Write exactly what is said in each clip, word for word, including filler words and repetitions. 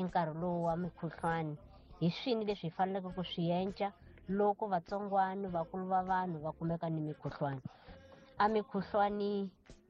enkarhi lowu wa mikhuhlwani. Hi swini leswi hi faneleke ku swi endla loko vatsongwana vakulu va vanhu va kumeka ni mikhuhlwani? A mikhuhlwani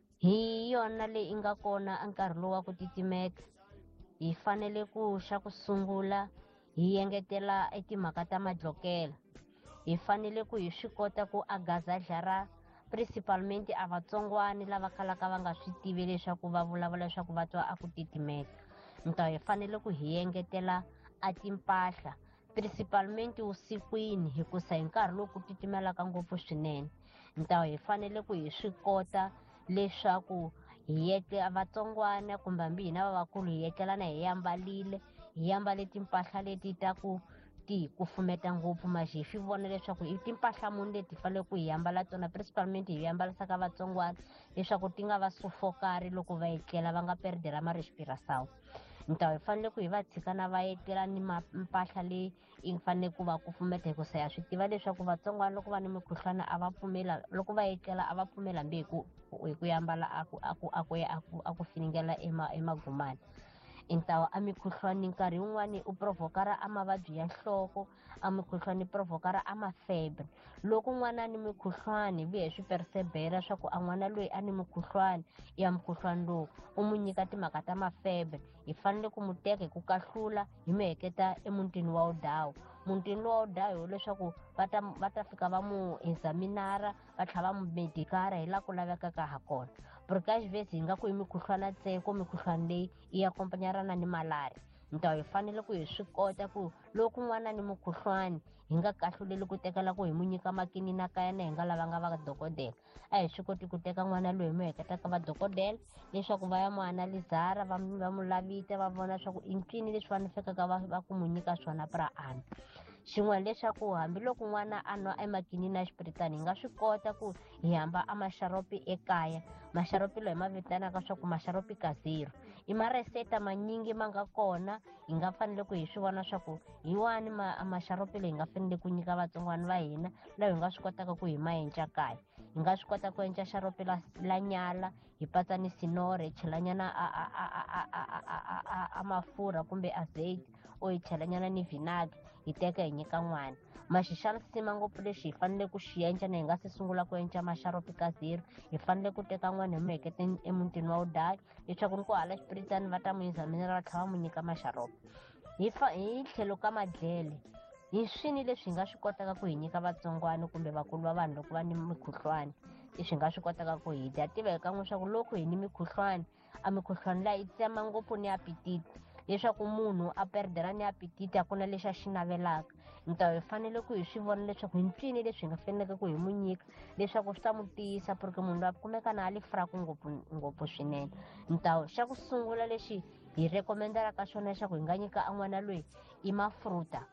hi yona leyi yi nga kona a nkarhi lowu wa ku titimeta. Hi fanele ku xa ku sungula hi engetela e timhaka ta madlokela. Hi fanele ku hi swi kota ku agazadla ra principalmente a vatsongwana lava kalaka va nga swi tivi leswaku va vulavula leswaku va twa a ku titimeta. Nta hi fanele ku hi engetela a timpahla principalmente vusikwini hikusa hi nkarhi lowu ku titimelaka ngopfu swinene. Nta hi fanele ku hi swi kota leswaku hi etlela vatsongwana kumbe hambi hina lavakulu hi etlelana hi ambalile hi ambale timpahla leti ta ku ti hi kufumeta ngopfu maxe hi swi vona leswaku i timpahla muni leti hi fanele ku hi ambala tona principalmente hi ambalisaka vatsongwana leswaku ti nga va sufokari loko va etlela va nga perdela ma-respiração. Nta hi fanele ku hi va tshika na va etlela ni mpahla leyi yi fanele ku va kufumeta hikusa ha swi tiva leswaku vatsongwana loko va ni mikhuhlwana a va pfumela loko va etlela a va pfumela hambi hi ku hi ku ambala a ku a ku a ku a ku a ku finingela emagumani. Intawa a mikhuhlwani nkarhi wun'wani u provokara a mavabyi ya nhloko, a mikhuhlwani provokara a mafebre. Loko n'wana ni mikhuhlwani vuye swi persebela swa ku a n'wana loyi a ni mikhuhlwani ya mukhuhlwani lowu u mu nyika timhaka ta mafebre, hi fanele ku mu teka hi ku kahlula hi mu heketa emutini wa udawu. Mutini lowa udawu leswaku va ta va ta fika va mu examinara va tlhela va mu medikara hi la ku lavekaka ha kona. Porque xivesi hi nga ku i mikhuhlwana ntsena mikhuhlwani leyi i ya kompanyarana ni malaria. Nta hi fanele ku hi swi kota ku loko n'wana ni mukhuhlwani hi nga kahluleli ku tekela ku hi mu nyika makinina ka yena hi nga lavanga va dokodela. A hi swi koti ku teka n'wana loyi hi mu heketaka va dokodela leswaku va ya mu analizara va va mu lavita va vona swa ku i ncini leswi fanelekaka va va ku mu nyika swona pra ana. Xin'wana leswaku hambiloko n'wana a nwa emakinini ya xipiritana hi nga swi kota ku hi hamba a maxaropi ekaya. Maxaropi lawa hi ma vitanaka swa ku maxaropi casero i mareseta manyingi ma nga kona hi nga fanele ku hi swi vona swa ku hi wani maxaropi leyi hi nga fanele ku nyika vatsongwana va hina laha hi nga swi kotaka ku hi ma endla kaya. Hi nga swi kota ku endla xaropi la la nyala hi patsa ni sinore hi chelanyana a a a a a a a a mafurha kumbe azeite or hi chelanyana ni vinagre hi teka hi nyika n'wana. Maxi xa nsima ngopfu lexi hi fanele ku xi endla na hi nga se sungula ku endla maxaropi casero hi fanele ku teka n'wana hi mu heketa emutini wa udayi leswaku ni ku hala xipiritani va ta mu examinera va tlhela va mu nyika maxaropi. Hi fa hi tlhelo ka madlele hi swini leswi hi nga swi kotaka ku hi nyika vatsongwana kumbe vakulu va vanhu loko va ni mikhuhlwani leswi hi nga swi kotaka ku hi dya tiva hi kan'we swa ku loko hi ni mikhuhlwani a mikhuhlwani laha yi tsema ngopfu ni apetite leswaku munhu a perdela ni apetite a ku na lexi a xi navelaka. Nta hi fanele ku hi swi vona leswaku hi ncini leswi hi nga faneleke ku hi mu nyika leswaku swi ta mu tiyisa porque munhu loyi a kumeka na a lifiraku ngopfu ngopfu swinene. Nta xa ku sungula lexi hi recommend-aka xona leswaku hi nga nyika a n'wana loyi i mafruta.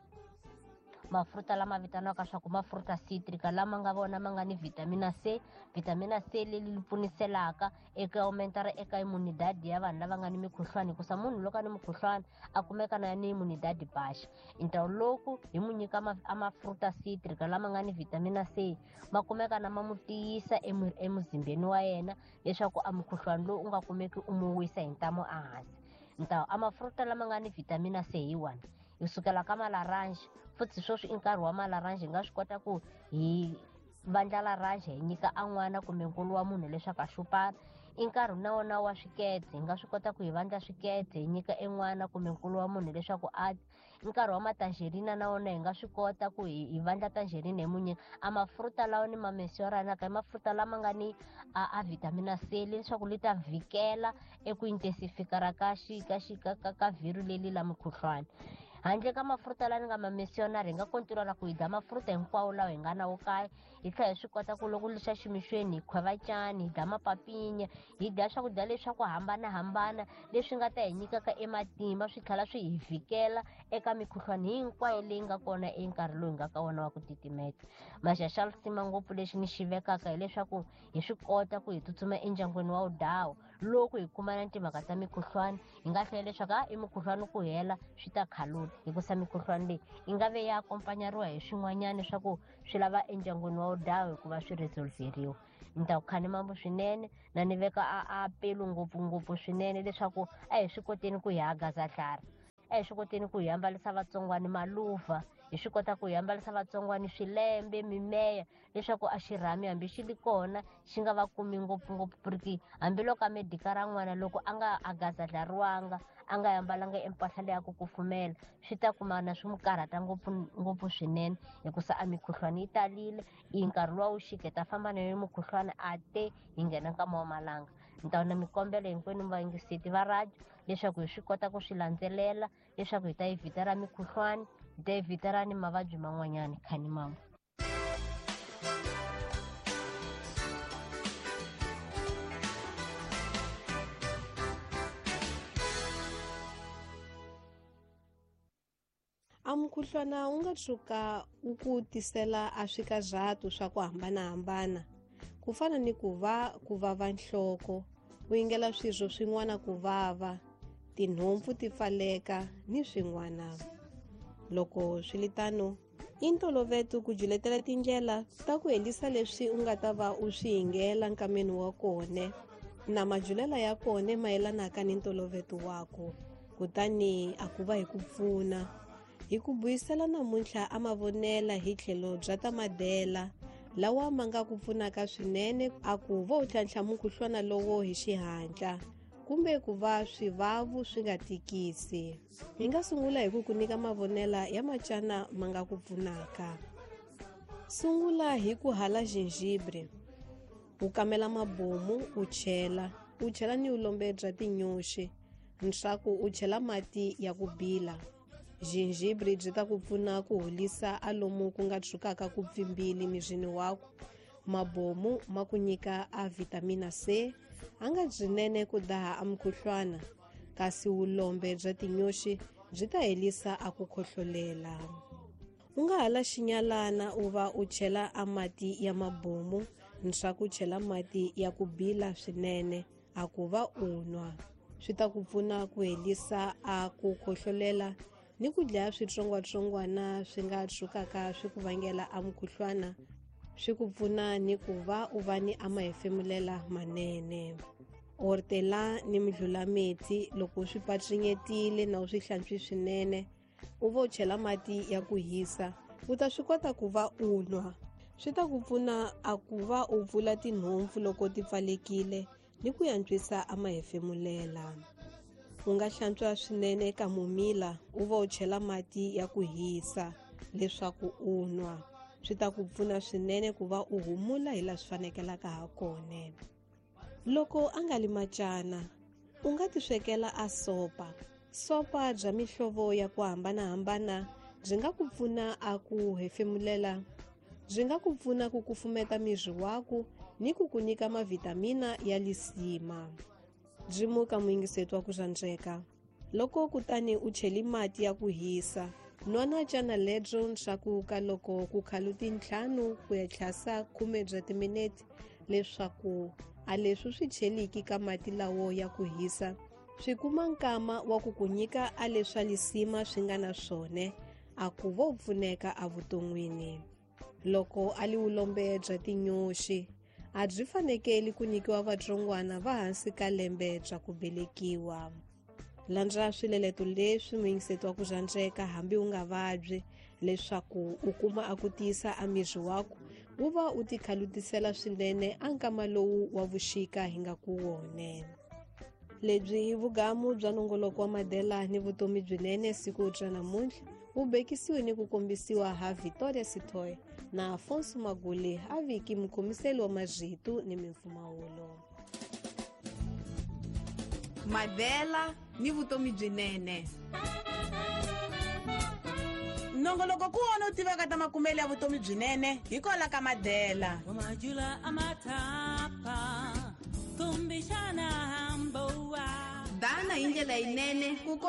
Mafruta lama vitaniwaka swa ku mafruta citrica lama nga vona ma nga ni vitamina C. Vitamina C leyi pfuniselaka eka aumentara eka imunidadi ya vanhu lava nga ni mikhuhlwani hikusa munhu loko a ni mukhuhlwani a kumeka na ni imunidadi basha. Nta loko hi mu nyika a mafruta citrica lama nga ni vitamina C ma kumeka na ma mu tiyisa emuzimbeni wa yena leswaku a mukhuhlwani lowu u nga kumeki u mu wisa hi ntamu ehansi. Nta a mafruta lama nga ni vitamina C hi one hi sukela ka malaranji futhi sweswi i nkarhi wa malaranji hi nga swi kota ku hi vandla laranja hi nyika a n'wana kumbe nkulu wa munhu leswaku a xupana. I nkarhi na wona wa swiketse hi nga swi kota ku hi vandla swiketse hi nyika en'wana kumbe nkulu wa munhu leswaku a dya. I nkarhi wa matangerina na wona hi nga swi kota ku hi hi vandla tangerina hi mu nyika. A mafruta lawa ni ma mentionaka i mafruta lama nga ni a a vitamina C leswaku li ta vhikela eku intensifikara ka xi ka xi ka ka ka vhiri leli la mukhuhlwani. Handle ka mafruta lawa ni nga ma mentionari hi nga kontinuela ku hi dya mafruta hinkwawo lawa hi nga na wo kaya hi tlhela hi swi kota ku loko lixa ximixweni hi khweva cani hi dya mapapinya hi dya swakudya leswi swa ku hambanahambana leswi nga ta hi nyikaka ematimba swi tlhela swi hi vhikela eka mikhuhlwani hinkwayo leyi nga kona enkarhi lowu hi nga ka wona wa ku titimeta. Maxa xa nsima ngopfu lexi ni xi vekaka hileswaku hi swi kota ku hi tsutsuma endyangwini wa udawu loko hi kumana timhaka ta mikhuhlwani hi nga hlaya leswaku a i mukhuhlwani ku hela swi ta khalula hikusa mikhuhlwani leyi yi nga ve ya akompanyariwa hi swin'wanyana swa ku swi lava endyangwini wa udawu hikuva swi resolveriwa. Ni ta ku khani mambo swinene na ni veka a a pelu ngopfungopfu swinene leswaku a hi swi koteni ku hi hagaza nhlari. a hi swi koteni ku hi ambarisa vatsongwani maluva, hi swi kota ku hi ambarisa vatsongwani swilembe, mimeya, leswaku a xirhami hambi xi li kona xi nga va kumi ngopfungopfu puriki hambiloko a medika ra n'wana loko a nga agazadlariwanga a nga ambalanga empahla leya ku kufumela swi ta kuma na swi n'wi karhata ngopfungopfu swinene hikusa a mikhuhlwana yi talile. I nkarhi luwa wu xike ta famba na yona mukhuhlwana a te hi nghena nkama wa malanga. Ni ta na mikombelo hinkwenu vayingiseti va radio leswaku hi swi kota ku swi landzelela leswaku hi ta yi vhita mikhuhlwana, hi ta yi vhita ni mavabyi man'wanyana khani mama. A mukhuhlwana wu nga tshuka wu ku tisela a swikazhato swa ku hambanahambana ku fana ni ku va ku vava nhloko, u yingela swirho swin'wana ku vava, tinhompfu ti pfaleka ni swin'wana. Loko swi li tano i ntolovelo ku juletela tindlela ta ku helisa leswi u nga ta va u swi yingela nkameni wa kone na majulela ya kone mayelanaka ni ntolovelo wako, kutani a ku va hi ku pfuna hi ku buyisela namuntlha a mavonela hi tlhelo bya ta madela lawa ma nga ku pfunaka swinene a ku vo tlhantlha mukhuhlwana lowo hi xihatla kumbe ku va swivavu swi nga tikisi. Hi nga sungula hi ku ku nyika mavonela ya macana ma nga ku pfunaka. Sungula hi ku hala gingibre, u kamela mabomu u chela u chela ni ulombe bya tinyoxi leswaku u chela mati ya ku bila. Gingibre byi ta ku pfuna ku holisa a lomu ku nga tshukaka ku pfimbili mirini wako. Mabomu ma ku nyika a vitamina C, a nga byinene ku daha a mukhuhlwana, kasi ulombe bya tinyoxi byi ta helisa a ku khohlolela. U nga hala xinyalana u va u chela a mati ya mabomu leswaku u chela mati ya ku bila swinene a ku va u nwa. Swi ta ku pfuna ku helisa a ku khohlolela ni ku dlaya switsongwatsongwana swi nga tshukaka swi ku vangela a mukhuhlwana, swi ku pfuna ni ku va u va ni a mahefemulela manene. Ortela ni midlulameti loko swi patsinyetile na u swi hlantswi swinene u vo chela mati ya ku hisa u ta swi kota ku va u nwa. Swi ta ku pfuna a ku va u pfula tinhompfu loko ti pfalekile ni ku yantswisa a mahefemulela. U nga hlantswa swinene eka mumila u va u chela mati ya ku hisa leswaku u nwa. Swi ta ku pfuna swinene ku va u humula hi laha swi fanekelaka ha kona. Loko a nga li macana u nga ti swekela a sopa. Sopa bya mihlovo ya ku hambanahambana byi nga ku pfuna a ku hefemulela, byi nga ku pfuna ku kufumeta miri wako ni ku ku nyika mavitamina ya lisima. Byi muka muyingiseti wa ku rhandzeka. Loko kutani u cheli mati ya ku hisa, nwa na cana ledro leswaku ka loko ku khaluti ntlhanu ku ya tlhasa khume bya timinete leswaku a leswi swi cheliki ka mati lawo ya ku hisa swi kuma nkama wa ku ku nyika a leswa lisima swi nga na swone a ku vo pfuneka a vuton'wini. Loko a li ulombe bya tinyoxi a byi fanekeli ku nyikiwa vatsongwana va hansi ka lembe bya ku belekiwa. Landza swileleto leswi muyingiseti wa ku rhandzeka hambi u nga vabyi leswaku u kuma a ku tiyisa a miri wako u va u ti khalutisela swinene a nkama lowu wa vuxika hi nga ku wone. Lebyi hi vugamu bya nongoloko wa madela ni vutomi byinene siku bya namuntlha wu bekisiwe ni ku kombisiwa ha Victoria Sithole na Afonso Magule a viki mukhomiseli wa mazwitu ni mimpfumawulo. Madela ni vutomi byinene. Nongoloko ku wona u tivaka ta makumele ya vutomi byinene hi kola ka Madela. Majula amatapa tumbishana hamboa. Dana hi ndlela yinene ku